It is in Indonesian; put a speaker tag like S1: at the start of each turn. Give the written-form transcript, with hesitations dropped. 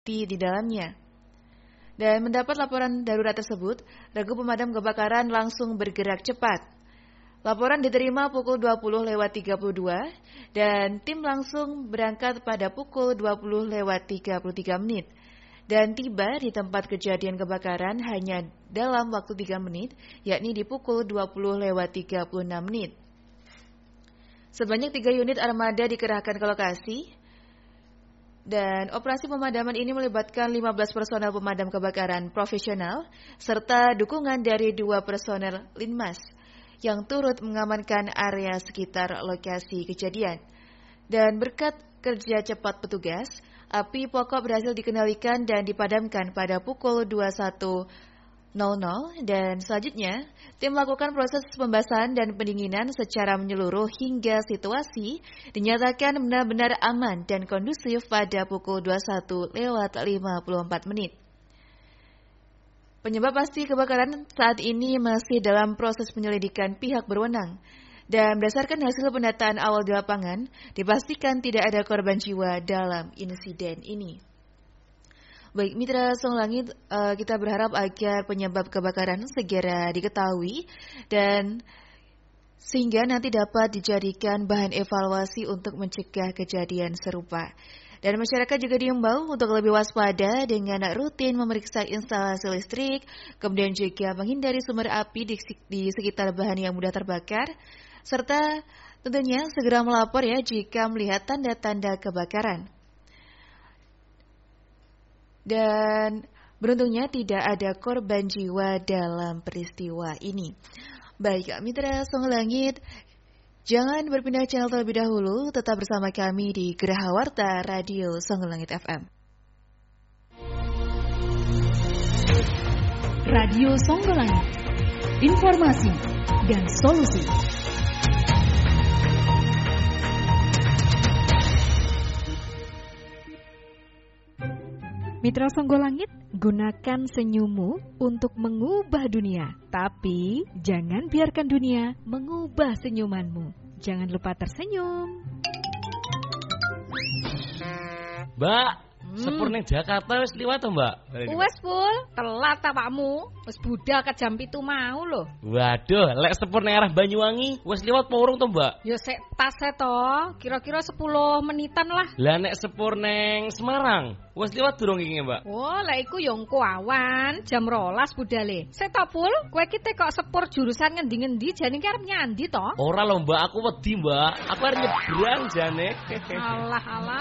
S1: di dalamnya. Dan mendapat laporan darurat tersebut, regu pemadam kebakaran langsung bergerak cepat. Laporan diterima pukul 20.32 dan tim langsung berangkat pada pukul 20.33 menit dan tiba di tempat kejadian kebakaran hanya dalam waktu 3 menit, yakni di pukul 20.36 menit. Sebanyak 3 unit armada dikerahkan ke lokasi. Dan operasi pemadaman ini melibatkan 15 personel pemadam kebakaran profesional serta dukungan dari 2 personel Linmas yang turut mengamankan area sekitar lokasi kejadian. Dan berkat kerja cepat petugas, api pokok berhasil dikendalikan dan dipadamkan pada pukul 21.00 dan selanjutnya tim melakukan proses pembasahan dan pendinginan secara menyeluruh hingga situasi dinyatakan benar-benar aman dan kondusif pada pukul 21.54 menit. Penyebab pasti kebakaran saat ini masih dalam proses penyelidikan pihak berwenang dan berdasarkan hasil pendataan awal di lapangan dipastikan tidak ada korban jiwa dalam insiden ini. Baik, Mitra Song Langit, kita berharap agar penyebab kebakaran segera diketahui dan sehingga nanti dapat dijadikan bahan evaluasi untuk mencegah kejadian serupa. Dan masyarakat juga diimbau untuk lebih waspada dengan rutin memeriksa instalasi listrik, kemudian juga menghindari sumber api di sekitar bahan yang mudah terbakar, serta tentunya segera melapor ya jika melihat tanda-tanda kebakaran. Dan beruntungnya tidak ada korban jiwa dalam peristiwa ini. Baik, Mitra Song Langit, jangan berpindah channel terlebih dahulu, tetap bersama kami di Geraha Warta Radio Song Langit FM.
S2: Radio Song Langit, informasi dan solusi. Mitra Songgo Langit, gunakan senyummu untuk mengubah dunia. Tapi jangan biarkan dunia mengubah senyumanmu. Jangan lupa tersenyum.
S3: Mbak, sepur ning Jakarta wis liwat to, Mbak?
S4: Wes, Pul, telat awakmu. Wis budal ke jam 7 mau lho.
S3: Waduh, lek sepur ning arah Banyuwangi wis liwat apa urung to, Mbak?
S4: Ya sik tas to, kira-kira 10 menitan lah.
S3: Lah nek sepur ning Semarang wis liwat durung iki, Mbak?
S4: Oh, lek iku ya engko awan jam 12 budale. Sik to, Pul, kowe ki kok sepur jurusan ngendi-ngendi jane ki arep nyandi to?
S3: Ora lho, Mbak, aku wedi, Mbak. Aku arep nyebrang jane.
S4: Alah.